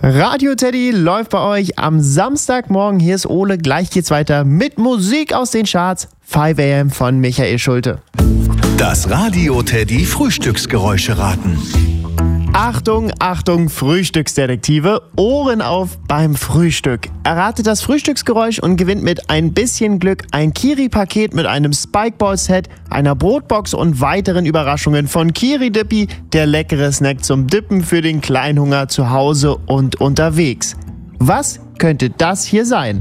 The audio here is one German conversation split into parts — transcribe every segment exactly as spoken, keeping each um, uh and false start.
Radio Teddy läuft bei euch am Samstagmorgen. Hier ist Ole. Gleich geht's weiter mit Musik aus den Charts. fünf a m von Michael Schulte. Das Radio Teddy Frühstücksgeräusche raten. Achtung, Achtung, Frühstücksdetektive. Ohren auf beim Frühstück. Erratet das Frühstücksgeräusch und gewinnt mit ein bisschen Glück ein Kiri-Paket mit einem Spikeball-Set, einer Brotbox und weiteren Überraschungen von Kiri Dippy, der leckere Snack zum Dippen für den Kleinhunger zu Hause und unterwegs. Was könnte das hier sein?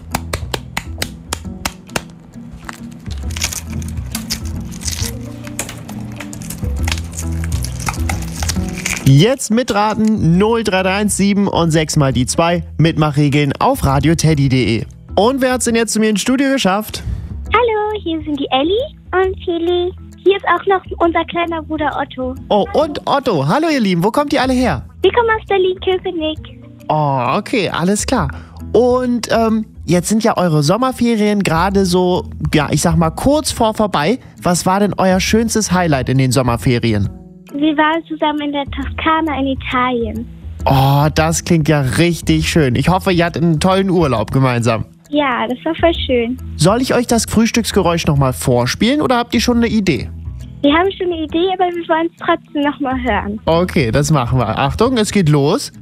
Jetzt mitraten null drei drei eins sieben und sechs mal die zwei. Mitmachregeln auf radioteddy punkt de. Und wer hat's denn jetzt zu mir ins Studio geschafft? Hallo, hier sind die Elli und Feli. Hier ist auch noch unser kleiner Bruder Otto. Oh, und Otto. Hallo ihr Lieben, wo kommt ihr alle her? Wir kommen aus Berlin-Köpenick. Oh, okay, alles klar. Und ähm, jetzt sind ja eure Sommerferien gerade so, ja, ich sag mal kurz vor vorbei. Was war denn euer schönstes Highlight in den Sommerferien? Wir waren zusammen in der Toskana in Italien. Oh, das klingt ja richtig schön. Ich hoffe, ihr hattet einen tollen Urlaub gemeinsam. Ja, das war voll schön. Soll ich euch das Frühstücksgeräusch nochmal vorspielen oder habt ihr schon eine Idee? Wir haben schon eine Idee, aber wir wollen es trotzdem nochmal hören. Okay, das machen wir. Achtung, es geht los.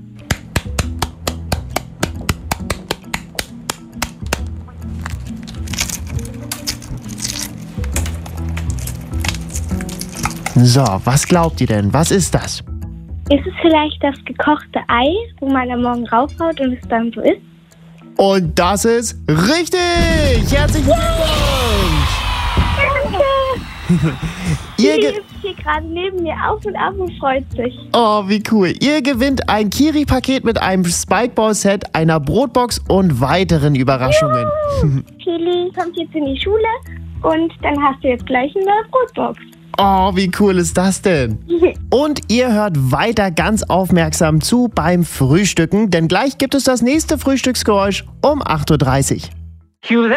So, was glaubt ihr denn? Was ist das? Ist es vielleicht das gekochte Ei, wo man am Morgen raufhaut und es dann so ist? Und das ist richtig! Herzlichen Glückwunsch! Danke! Ihr Die ge- ist hier gerade neben mir auf und ab und freut sich. Oh, wie cool. Ihr gewinnt ein Kiri-Paket mit einem Spikeball-Set, einer Brotbox und weiteren Überraschungen. Feli kommt jetzt in die Schule und dann hast du jetzt gleich eine Brotbox. Oh, wie cool ist das denn? Und ihr hört weiter ganz aufmerksam zu beim Frühstücken, denn gleich gibt es das nächste Frühstücksgeräusch um acht Uhr dreißig. Cue that.